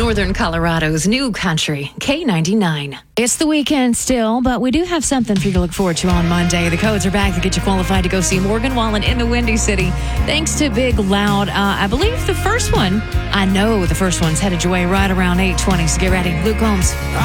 Northern Colorado's new country, K99. It's the weekend still, but we do have something for you to look forward to on Monday. The codes are back to get you qualified to go see Morgan Wallen in the Windy City. Thanks to Big Loud. I believe the first one, I know the first one's headed your way right around 8:20, so get ready. Luke Combs.